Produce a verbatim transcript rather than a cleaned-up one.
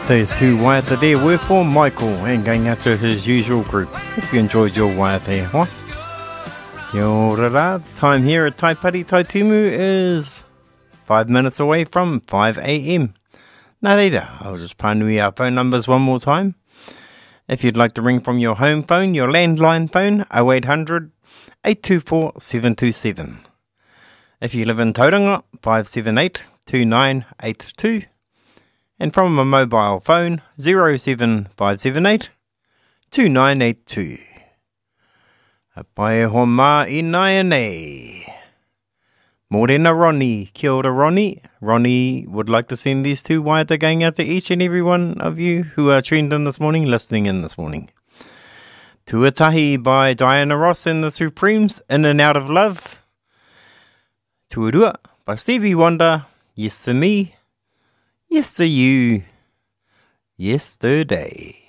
Those two waiata there were for Michael and going out to his usual group. Hope you enjoyed your waiata, huh? Kia ora. Time here at Taipari Taitumu is five minutes away from five a.m. Nā reira, I'll just pānui our phone numbers one more time. If you'd like to ring from your home phone, your landline phone, oh eight hundred, eight two four, seven two seven. If you live in Tauranga, five seven eight, two nine eight two. And from a mobile phone, zero seven five seven eight, two nine eight two. A pai ho mā I nai nei. Morena Ronnie. Kia ora Ronnie. Ronnie would like to send these two waiata going out to each and every one of you who are tuned in this morning, listening in this morning. Tuatahi by Diana Ross and the Supremes, In and Out of Love. Tuarua by Stevie Wonder, Yes to Me, Yes to You, Yesterday.